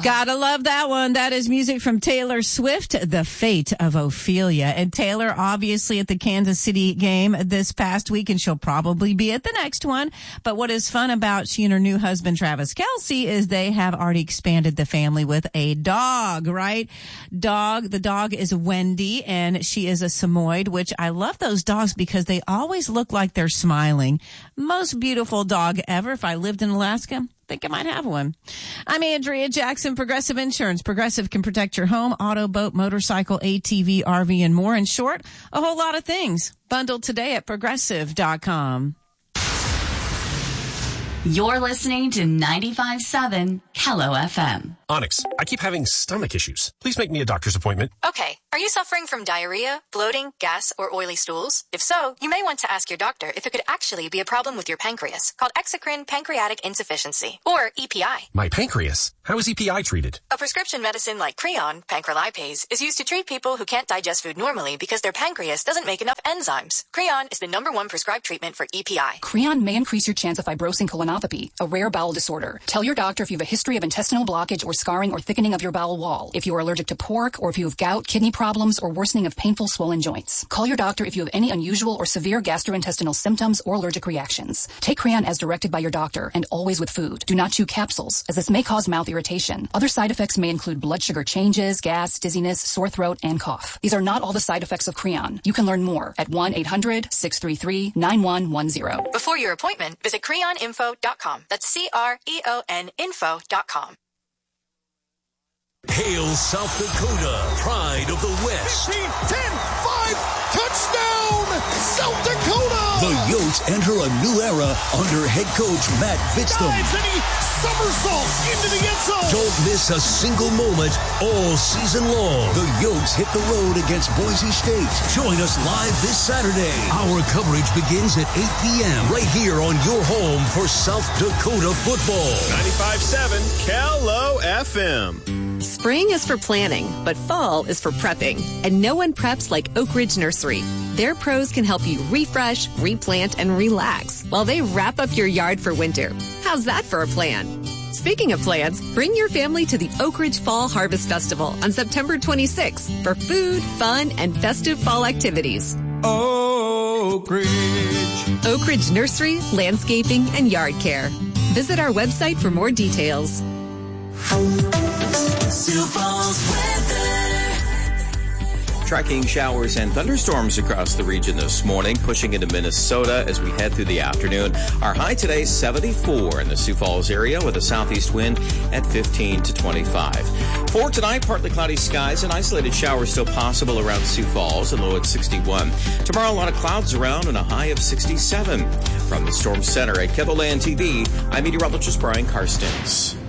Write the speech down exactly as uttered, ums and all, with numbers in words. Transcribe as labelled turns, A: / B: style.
A: Gotta love that one. That is music from Taylor Swift, The Fate of Ophelia. And Taylor, obviously at the Kansas City game this past week, and she'll probably be at the next one. But what is fun about she and her new husband, Travis Kelce, is they have already expanded the family with a dog, right? Dog, the dog is Wendy, and she is a Samoyed, which I love those dogs because they always look like they're smiling. Most beautiful dog ever. If I lived in Alaska, I think I might have one. I'm Andrea Jackson, Progressive Insurance. Progressive can protect your home, auto, boat, motorcycle, A T V, R V, and more. In short, a whole lot of things. Bundled today at progressive dot com.
B: You're listening to ninety-five point seven Kello F M.
C: Onyx, I keep having stomach issues. Please make me a doctor's appointment.
D: Okay. Are you suffering from diarrhea, bloating, gas, or oily stools? If so, you may want to ask your doctor if it could actually be a problem with your pancreas, called exocrine pancreatic insufficiency, or E P I.
C: My pancreas? How is E P I treated?
D: A prescription medicine like Creon, pancrelipase, is used to treat people who can't digest food normally because their pancreas doesn't make enough enzymes. Creon is the number one prescribed treatment for E P I.
E: Creon may increase your chance of fibrosing colonopathy, a rare bowel disorder. Tell your doctor if you have a history of intestinal blockage or scarring or thickening of your bowel wall, if you are allergic to pork, or if you have gout, kidney problems, or worsening of painful swollen joints. Call your doctor if you have any unusual or severe gastrointestinal symptoms or allergic reactions. Take Creon as directed by your doctor and always with food. Do not chew capsules, as this may cause mouth irritation. Other side effects may include blood sugar changes, gas, dizziness, sore throat, and cough. These are not all the side effects of Creon. You can learn more at one eight hundred six three three nine one one zero.
D: Before your appointment, visit creon info dot com. That's C R E O N info dot com.
F: Hail South Dakota, pride of the West.
G: fifteen, ten, five, touchdown, South Dakota!
F: The Yotes enter a new era under head coach Matt Vitztham.
G: Dives and he somersaults into the end zone.
F: Don't miss a single moment all season long. The Yotes hit the road against Boise State. Join us live this Saturday. Our coverage begins at eight p.m. right here on your home for South Dakota football.
H: ninety-five point seven Kello F M.
I: Spring is for planting, but fall is for prepping. And no one preps like Oak Ridge Nursery. Their pros can help you refresh, replant, and relax while they wrap up your yard for winter. How's that for a plan? Speaking of plans, bring your family to the Oak Ridge Fall Harvest Festival on September twenty-sixth for food, fun, and festive fall activities.
G: Oak Ridge.
I: Oak Ridge Nursery, Landscaping, and Yard Care. Visit our website for more details.
B: Sioux Falls weather.
J: Tracking showers and thunderstorms across the region this morning, pushing into Minnesota as we head through the afternoon. Our high today, seventy-four in the Sioux Falls area with a southeast wind at fifteen to twenty-five. For tonight, partly cloudy skies and isolated showers still possible around Sioux Falls, a low at sixty-one. Tomorrow, a lot of clouds around and a high of sixty-seven. From the Storm Center at KELOLAND T V, I'm meteorologist Brian Karstens.